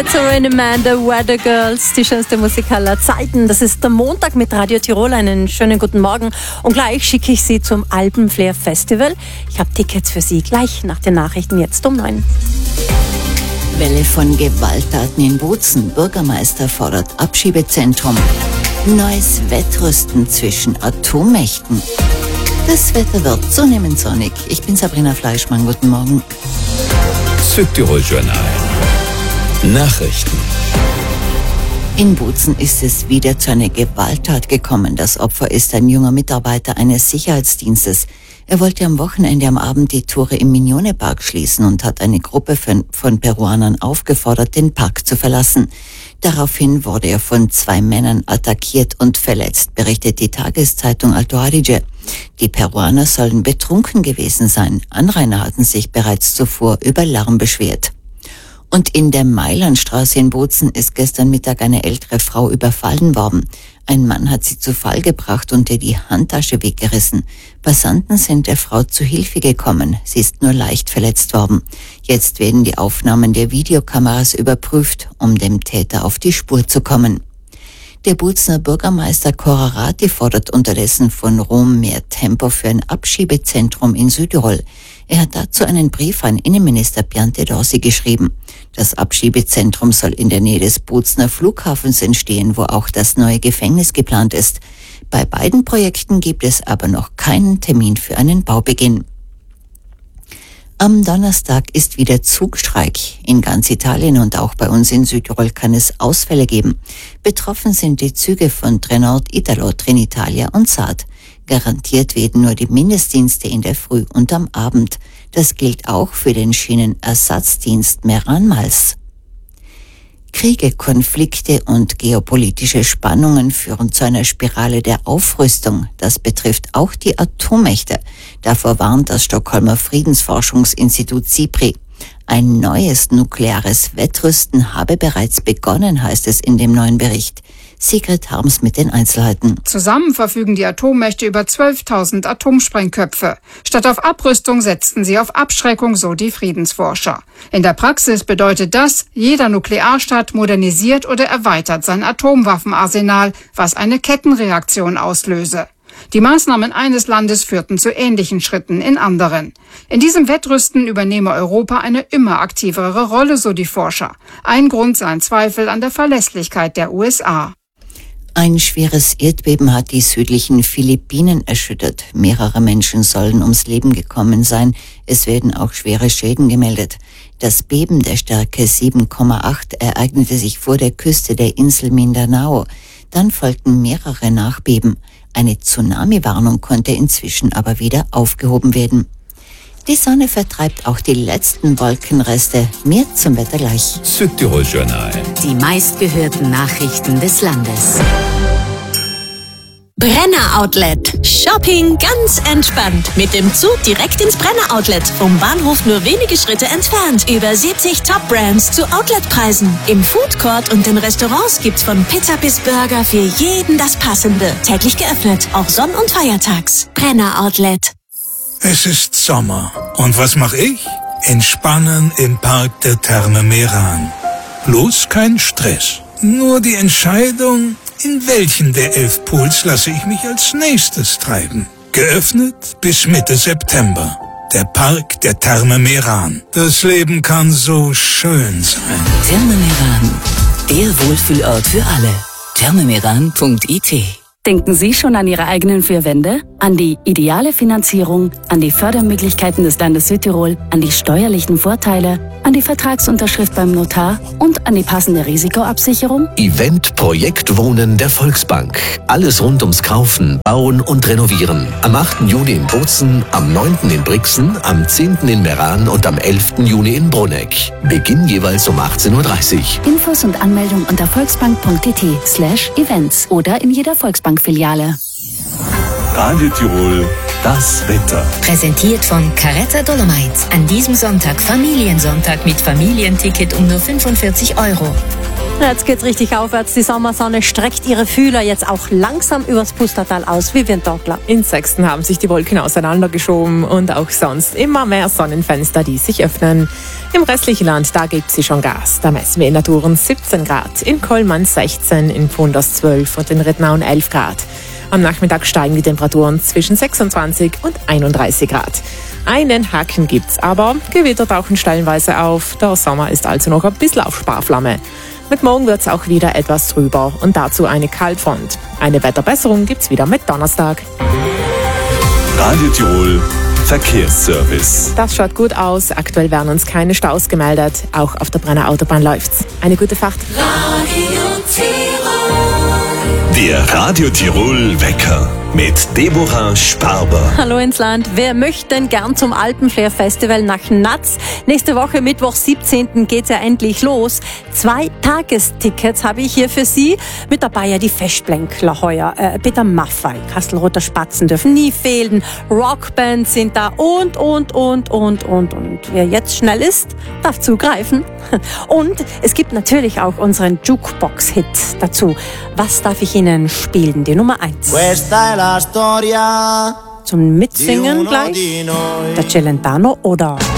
It's a Rainy Man, the Weather Girls, die schönste Musik aller Zeiten. Das ist der Montag mit Radio Tirol. Einen schönen guten Morgen. Und gleich schicke ich Sie zum Alpenflair Festival. Ich habe Tickets für Sie gleich nach den Nachrichten, jetzt um 9. Welle von Gewalttaten in Bozen. Bürgermeister fordert Abschiebezentrum. Neues Wettrüsten zwischen Atommächten. Das Wetter wird zunehmend sonnig. Ich bin Sabrina Fleischmann. Guten Morgen. Südtirol Journal. Nachrichten. In Bozen ist es wieder zu einer Gewalttat gekommen. Das Opfer ist ein junger Mitarbeiter eines Sicherheitsdienstes. Er wollte am Wochenende am Abend die Tore im Mignone-Park schließen und hat eine Gruppe von Peruanern aufgefordert, den Park zu verlassen. Daraufhin wurde er von 2 Männern attackiert und verletzt, berichtet die Tageszeitung Alto Adige. Die Peruaner sollen betrunken gewesen sein. Anrainer hatten sich bereits zuvor über Lärm beschwert. Und in der Mailandstraße in Bozen ist gestern Mittag eine ältere Frau überfallen worden. Ein Mann hat sie zu Fall gebracht und ihr die Handtasche weggerissen. Passanten sind der Frau zu Hilfe gekommen. Sie ist nur leicht verletzt worden. Jetzt werden die Aufnahmen der Videokameras überprüft, um dem Täter auf die Spur zu kommen. Der Bozener Bürgermeister Corrarati fordert unterdessen von Rom mehr Tempo für ein Abschiebezentrum in Südtirol. Er hat dazu einen Brief an Innenminister Piantedosi geschrieben. Das Abschiebezentrum soll in der Nähe des Bozener Flughafens entstehen, wo auch das neue Gefängnis geplant ist. Bei beiden Projekten gibt es aber noch keinen Termin für einen Baubeginn. Am Donnerstag ist wieder Zugstreik. In ganz Italien und auch bei uns in Südtirol kann es Ausfälle geben. Betroffen sind die Züge von Trenord, Italo, Trenitalia und Saat. Garantiert werden nur die Mindestdienste in der Früh und am Abend. Das gilt auch für den Schienenersatzdienst Meran-Mals. Kriege, Konflikte und geopolitische Spannungen führen zu einer Spirale der Aufrüstung. Das betrifft auch die Atommächte. Davor warnt das Stockholmer Friedensforschungsinstitut SIPRI. Ein neues nukleares Wettrüsten habe bereits begonnen, heißt es in dem neuen Bericht. Sigrid Harms mit den Einzelheiten. Zusammen verfügen die Atommächte über 12.000 Atomsprengköpfe. Statt auf Abrüstung setzten sie auf Abschreckung, so die Friedensforscher. In der Praxis bedeutet das, jeder Nuklearstaat modernisiert oder erweitert sein Atomwaffenarsenal, was eine Kettenreaktion auslöse. Die Maßnahmen eines Landes führten zu ähnlichen Schritten in anderen. In diesem Wettrüsten übernehme Europa eine immer aktivere Rolle, so die Forscher. Ein Grund seien Zweifel an der Verlässlichkeit der USA. Ein schweres Erdbeben hat die südlichen Philippinen erschüttert. Mehrere Menschen sollen ums Leben gekommen sein. Es werden auch schwere Schäden gemeldet. Das Beben der Stärke 7,8 ereignete sich vor der Küste der Insel Mindanao. Dann folgten mehrere Nachbeben. Eine Tsunami-Warnung konnte inzwischen aber wieder aufgehoben werden. Die Sonne vertreibt auch die letzten Wolkenreste. Mehr zum Wetter gleich. Südtirol Journal. Die meistgehörten Nachrichten des Landes. Brenner Outlet. Shopping ganz entspannt. Mit dem Zug direkt ins Brenner Outlet. Vom Bahnhof nur wenige Schritte entfernt. Über 70 Top-Brands zu Outletpreisen. Im Foodcourt und in Restaurants gibt's von Pizza bis Burger für jeden das Passende. Täglich geöffnet, auch Sonn- und Feiertags. Brenner Outlet. Es ist Sommer. Und was mache ich? Entspannen im Park der Therme Meran. Bloß kein Stress. Nur die Entscheidung, in welchen der 11 Pools lasse ich mich als nächstes treiben. Geöffnet bis Mitte September. Der Park der Therme Meran. Das Leben kann so schön sein. Therme Meran. Der Wohlfühlort für alle. thermemeran.it. Denken Sie schon an Ihre eigenen 4 Wände? An die ideale Finanzierung, an die Fördermöglichkeiten des Landes Südtirol, an die steuerlichen Vorteile, an die Vertragsunterschrift beim Notar und an die passende Risikoabsicherung? Event Projekt Wohnen der Volksbank. Alles rund ums Kaufen, Bauen und Renovieren. Am 8. Juni in Bozen, am 9. in Brixen, am 10. in Meran und am 11. Juni in Bruneck. Beginn jeweils um 18:30 Uhr. Infos und Anmeldung unter volksbank.it/events oder in jeder Volksbankfiliale. Radio Tirol, das Wetter. Präsentiert von Caretta Dolomites. An diesem Sonntag Familiensonntag mit Familienticket um nur 45 €. Jetzt geht's richtig aufwärts. Die Sommersonne streckt ihre Fühler jetzt auch langsam übers Pustertal aus. Vivian Dockler. In Sexten haben sich die Wolken auseinandergeschoben und auch sonst immer mehr Sonnenfenster, die sich öffnen. Im restlichen Land, da gibt sie schon Gas. Da messen wir in Naturen 17 Grad, in Kollmann 16, in Pfunders 12 und in Rittnauen 11 Grad. Am Nachmittag steigen die Temperaturen zwischen 26 und 31 Grad. Einen Haken gibt's, aber Gewitter tauchen stellenweise auf. Der Sommer ist also noch ein bisschen auf Sparflamme. Mit morgen wird's auch wieder etwas trüber und dazu eine Kaltfront. Eine Wetterbesserung gibt's wieder mit Donnerstag. Radio Tirol Verkehrsservice. Das schaut gut aus. Aktuell werden uns keine Staus gemeldet. Auch auf der Brenner Autobahn läuft's. Eine gute Fahrt. Radio Tirol. Der Radio Tirol Wecker mit Deborah Sparber. Hallo ins Land. Wer möchte denn gern zum Alpenflair Festival nach Natz? Nächste Woche, Mittwoch, 17. geht's ja endlich los. 2 Tagestickets habe ich hier für Sie. Mit dabei ja die Festblänkler heuer. Peter Maffay, Kastelruther Spatzen dürfen nie fehlen. Rockbands sind da und. Wer jetzt schnell ist, darf zugreifen. Und es gibt natürlich auch unseren Jukebox-Hit dazu. Was darf ich Ihnen spielen? Die Nummer 1. Zum Mitsingen gleich der Celentano oder